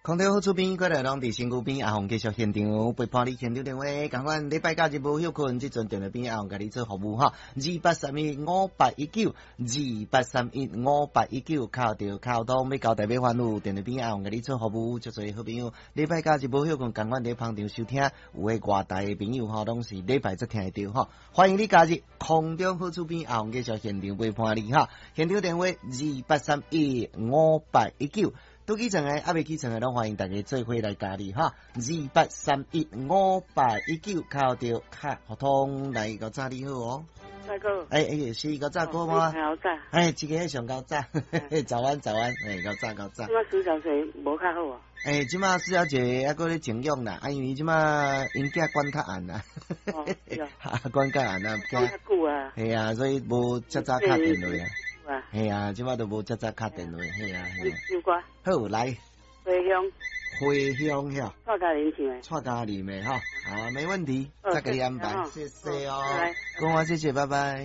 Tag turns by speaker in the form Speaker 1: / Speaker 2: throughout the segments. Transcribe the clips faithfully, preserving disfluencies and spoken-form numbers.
Speaker 1: 空调好厝边，过来拢伫身躯边。阿红继续现场陪伴你现场电话，共款礼拜假日无休困，即阵电话边阿红甲你做服务哈。二八三一五八一九，二八三一五八一九，靠着靠到要交代要烦恼，电话边阿红甲你做服务，足侪好朋友。礼拜假日无休困，共款伫旁边收听，有诶外台诶朋友吼，拢是礼拜才听会到吼。欢迎你加入空中好厝边，阿红继续现场陪伴你哈。现场电话二八三一五八一九。都起床诶，还未起床诶，拢欢迎大家做伙来加入哈。二八三一五八一九，靠着卡互通来个早你好哦。
Speaker 2: 大哥，
Speaker 1: 哎哎，是个早哥吗？
Speaker 2: 好早。
Speaker 1: 哎，这个上高早，早安早安，哎，高早高早。
Speaker 2: 即摆苏小姐无较好啊。
Speaker 1: 哎，即马苏小姐还搁咧静养啦，啊，因为即马因囝管较严啦，
Speaker 2: 哦，是啊，
Speaker 1: 管较严啦，
Speaker 2: 管较久啊。
Speaker 1: 系啊，所以无遮早敲电话啊。
Speaker 2: 啊，
Speaker 1: 系啊，即摆都无遮早敲电话，系啊，系啊。
Speaker 2: 首歌。
Speaker 1: 好，来。
Speaker 2: 回乡。
Speaker 1: 回乡遐。
Speaker 2: 蔡家人唱诶。
Speaker 1: 蔡家人诶，哈，好，没问题，再给你安排，谢谢哦。讲话谢谢，拜拜。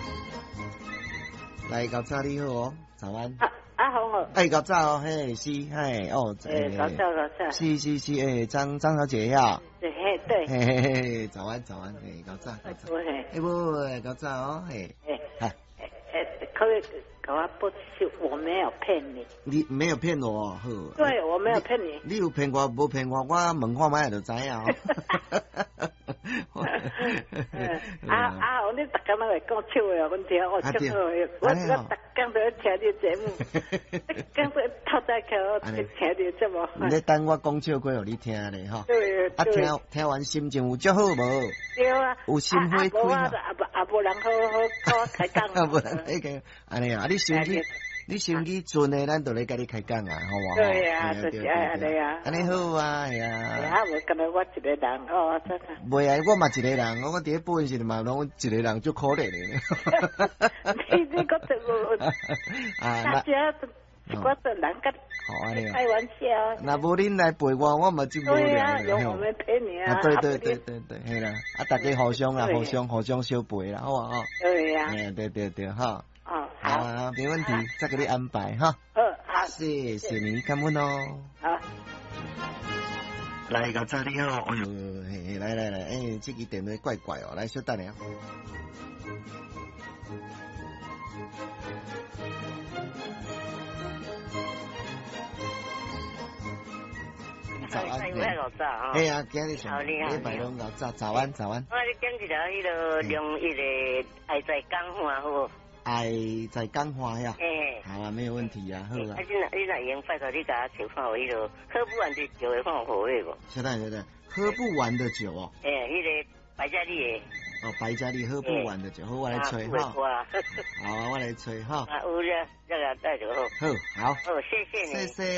Speaker 1: 来，高早你好哦，早安。
Speaker 2: 啊啊好好。
Speaker 1: 哎，高早哦，嘿，是，嘿，哦，
Speaker 2: 哎，高早高早。
Speaker 1: 是是是，哎，张张小姐呀。
Speaker 2: 对嘿对。
Speaker 1: 嘿嘿嘿，早安早安，哎，高早高早。哎不，高早哦，嘿。
Speaker 2: 哎哎哎，可以给我播出，我没有骗你。
Speaker 1: 你没有骗我，好。
Speaker 2: 对，我没有骗你。
Speaker 1: 你有骗我，无骗我，我问看卖就知影哦。
Speaker 2: 啊啊！你逐工都会讲笑话，阮听我足好诶，我我逐工都要听你节目，逐工都透早起我听你节目。
Speaker 1: 你等我讲笑话，互你听咧吼。
Speaker 2: 对
Speaker 1: 啊，听听完心情有足好无？
Speaker 2: 对啊。
Speaker 1: 有心花开
Speaker 2: 啊，啊无啊无人好好好开讲。
Speaker 1: 啊，无人开讲，安尼啊，你先去。你先去准诶，咱就来甲你开讲啊，好无？
Speaker 2: 对啊，就是安尼啊。
Speaker 1: 安尼好啊，系啊。
Speaker 2: 啊，无干那我一个人哦，真啊。
Speaker 1: 袂啊，我嘛一个人，我我伫咧报时嘛，拢一个人足可怜诶。
Speaker 2: 你你个怎么？啊，大家我做人甲开玩笑。
Speaker 1: 那无恁来陪我，我嘛真无聊。
Speaker 2: 对啊，用我们陪你啊。
Speaker 1: 对对对对对，系啦，啊，大家互相啦，互相互相相陪啦，好啊好。
Speaker 2: 对呀。
Speaker 1: 哎，对对对，哈。
Speaker 2: 哦，好，
Speaker 1: 啊，没问题，再给你安排哈。
Speaker 2: 嗯，好，
Speaker 1: 谢谢你，感恩哦。
Speaker 2: 好，
Speaker 1: 来，高早你好，哎呦，嘿，来来来，哎，这个电话怪怪哦，来，稍等下。早安，哎呀，今日上礼拜拢高早，早安早安。
Speaker 2: 我你讲一条迄个龙一个爱在讲话好。
Speaker 1: 爱在讲话呀，
Speaker 2: 哎，
Speaker 1: 好啊，没有问题啊，好啊。
Speaker 2: 啊，你若你若用拜托你甲我找看有迄个喝不完的酒会看有好诶无？
Speaker 1: 稍等稍等，喝不完的酒哦。
Speaker 2: 哎，迄个白加利诶。
Speaker 1: 哦，白加利喝不完的酒，好，我来吹哈。好啊，我来吹哈。
Speaker 2: 啊，有了，这个带就好。
Speaker 1: 好，好，
Speaker 2: 好，谢谢你。
Speaker 1: 谢谢。